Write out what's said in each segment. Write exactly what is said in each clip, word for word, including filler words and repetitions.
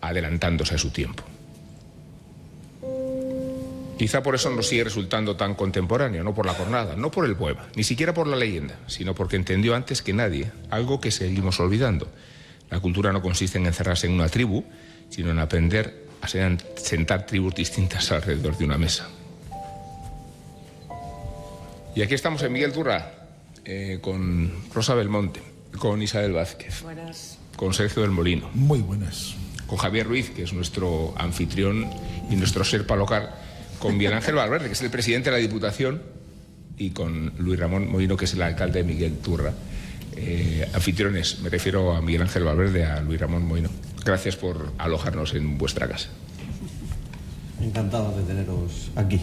adelantándose a su tiempo. Quizá por eso nos sigue resultando tan contemporáneo, no por la jornada, no por el poema, ni siquiera por la leyenda, sino porque entendió antes que nadie algo que seguimos olvidando. La cultura no consiste en encerrarse en una tribu, sino en aprender a sentar tribus distintas alrededor de una mesa. Y aquí estamos en Miguel Turra, eh, con Rosa Belmonte, con Isabel Vázquez, buenas. Con Sergio del Molino. Muy buenas. Con Javier Ruiz, que es nuestro anfitrión y nuestro serpa local, con Miguel Ángel Valverde, que es el presidente de la Diputación, y con Luis Ramón Molino, que es el alcalde de Miguel Turra. Eh, anfitriones, me refiero a Miguel Ángel Valverde, a Luis Ramón Molino. Gracias por alojarnos en vuestra casa. Encantado de teneros aquí.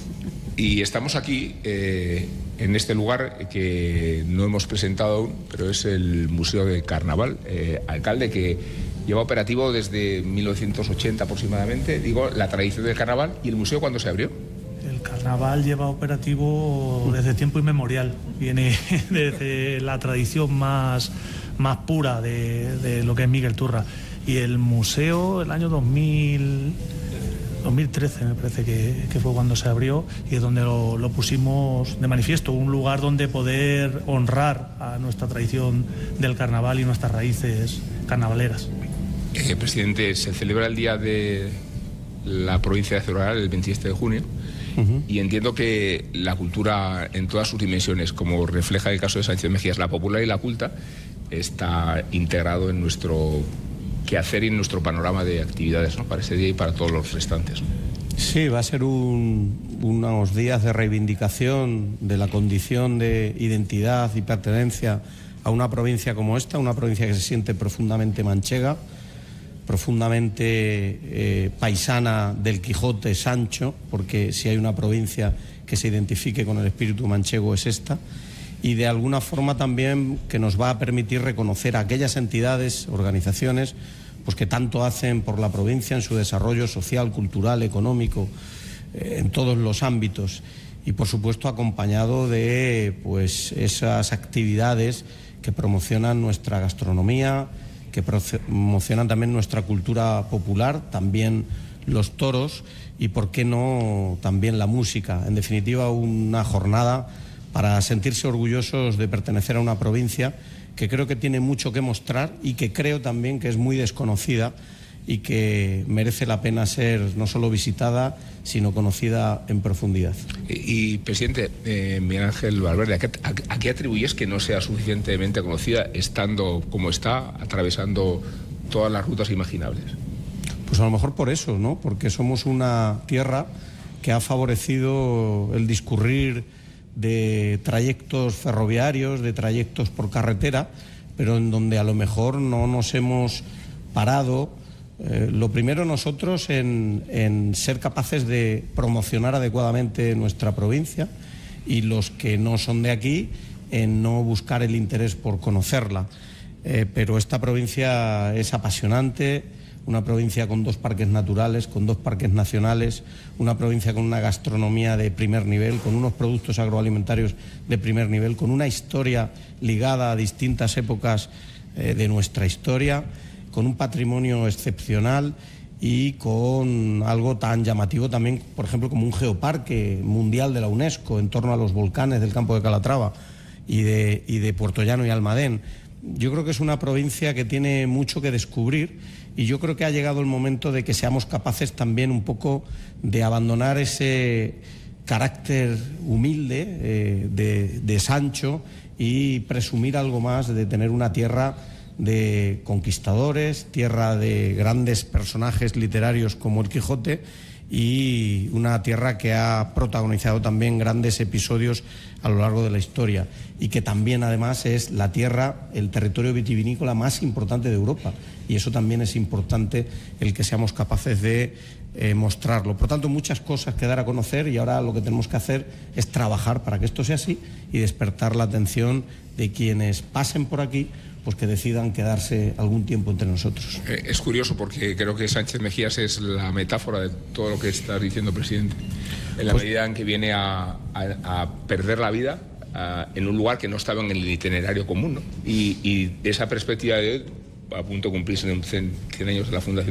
Y estamos aquí, eh, en este lugar que no hemos presentado aún, pero es el Museo del Carnaval. Eh, alcalde, que lleva operativo desde mil novecientos ochenta aproximadamente, digo, la tradición del carnaval. ¿Y el museo cuándo se abrió? El carnaval lleva operativo desde tiempo inmemorial. Viene desde la tradición más, más pura de, de lo que es Miguel Turra. Y el museo, el año dos mil, dos mil trece me parece que, que fue cuando se abrió, y es donde lo, lo pusimos de manifiesto, un lugar donde poder honrar a nuestra tradición del carnaval y nuestras raíces carnavaleras. Eh, presidente, se celebra el Día de la Provincia de Ciudad Real el veintisiete de junio. Uh-huh. Y entiendo que la cultura en todas sus dimensiones, como refleja el caso de Sánchez Mejías, la popular y la culta, está integrado en nuestro quehacer y en nuestro panorama de actividades, ¿no?, para ese día y para todos los restantes, ¿no? Sí, va a ser un, unos días de reivindicación de la condición de identidad y pertenencia a una provincia como esta, una provincia que se siente profundamente manchega, profundamente eh, paisana del Quijote Sancho, porque si hay una provincia que se identifique con el espíritu manchego es esta, y de alguna forma también que nos va a permitir reconocer a aquellas entidades, organizaciones, pues que tanto hacen por la provincia en su desarrollo social, cultural, económico, eh, en todos los ámbitos, y por supuesto acompañado de pues esas actividades que promocionan nuestra gastronomía, que promocionan también nuestra cultura popular, también los toros y, por qué no, también la música. En definitiva, una jornada para sentirse orgullosos de pertenecer a una provincia que creo que tiene mucho que mostrar y que creo también que es muy desconocida y que merece la pena ser no solo visitada, sino conocida en profundidad. Y, y presidente, eh, Miguel Ángel Valverde, ¿a qué, a, ¿a qué atribuyes que no sea suficientemente conocida, estando como está, atravesando todas las rutas imaginables? Pues a lo mejor por eso, ¿no? Porque somos una tierra que ha favorecido el discurrir de trayectos ferroviarios, de trayectos por carretera, pero en donde a lo mejor no nos hemos parado. Eh, lo primero nosotros en, en ser capaces de promocionar adecuadamente nuestra provincia, y los que no son de aquí en no buscar el interés por conocerla. Eh, pero esta provincia es apasionante, una provincia con dos parques naturales, con dos parques nacionales, una provincia con una gastronomía de primer nivel, con unos productos agroalimentarios de primer nivel, con una historia ligada a distintas épocas eh, de nuestra historia, con un patrimonio excepcional y con algo tan llamativo también, por ejemplo, como un geoparque mundial de la UNESCO en torno a los volcanes del Campo de Calatrava y de, y de Puerto Llano y Almadén. Yo creo que es una provincia que tiene mucho que descubrir, y yo creo que ha llegado el momento de que seamos capaces también un poco de abandonar ese carácter humilde eh, de, de Sancho y presumir algo más de tener una tierra de conquistadores, tierra de grandes personajes literarios como el Quijote, y una tierra que ha protagonizado también grandes episodios a lo largo de la historia, y que también además es la tierra, el territorio vitivinícola más importante de Europa, y eso también es importante el que seamos capaces de eh, mostrarlo. Por tanto, muchas cosas que dar a conocer, y ahora lo que tenemos que hacer es trabajar para que esto sea así y despertar la atención de quienes pasen por aquí, pues que decidan quedarse algún tiempo entre nosotros. Eh, es curioso porque creo que Sánchez Mejías es la metáfora de todo lo que está diciendo, presidente, en la pues, medida en que viene a, a, a perder la vida a, en un lugar que no estaba en el itinerario común, ¿no? Y, y esa perspectiva de a punto de cumplirse en cien años de la Fundación